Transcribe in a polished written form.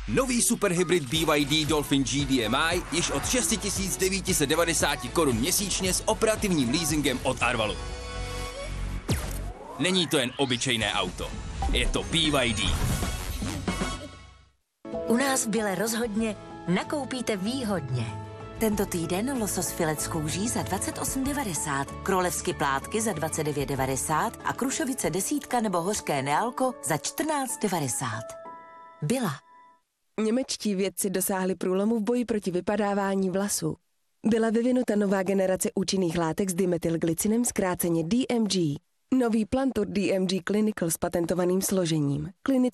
Nový superhybrid BYD Dolphin GDMI již od 6 990 korun měsíčně s operativním leasingem od Arvalu. Není to jen obyčejné auto, je to BYD. U nás v Bile rozhodně nakoupíte výhodně. Tento týden losos filet z kouží za 28,90, królevsky plátky za 29,90 a krušovice desítka nebo hořké nealko za 14,90. Bila. Němečtí vědci dosáhli průlomu v boji proti vypadávání vlasů. Byla vyvinuta nová generace účinných látek s dimethylglycinem, zkráceně DMG. Nový Plantur DMG Clinical s patentovaným složením. Klinicky